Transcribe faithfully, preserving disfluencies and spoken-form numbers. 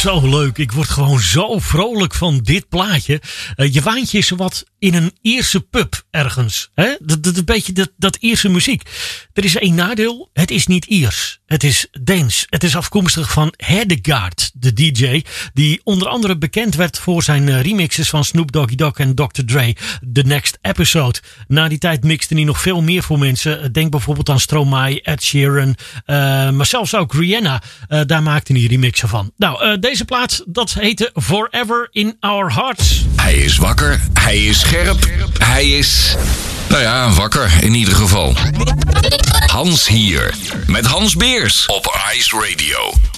zo leuk. Ik word gewoon zo vrolijk van dit plaatje. Uh, je waant je wat in een Ierse pub ergens. Hè? Dat, dat, een beetje dat, dat Ierse muziek. Er is één nadeel. Het is niet Iers. Het is Deens. Het is afkomstig van Hedegaard, de D J. Die onder andere bekend werd voor zijn uh, remixes van Snoop Doggy Dogg en dokter Dre. The Next Episode. Na die tijd mixte hij nog veel meer voor mensen. Denk bijvoorbeeld aan Stromae, Ed Sheeran. Uh, maar zelfs ook Rihanna. Uh, daar maakte hij remixen van. Nou, uh, deze plaat, dat heette Forever in Our Hearts. Hij is wakker. Hij is scherp. Hij is... Nou ja, wakker in ieder geval. Hans hier. Met Hans Beers op Ice Radio.